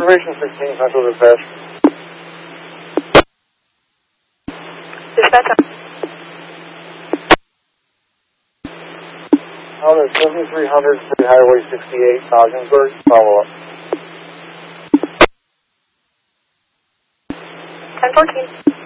Reservation 16, Central Dispatch. Dispatch. On the 7300 State Highway 68, Ogdensburg, follow up. 1014.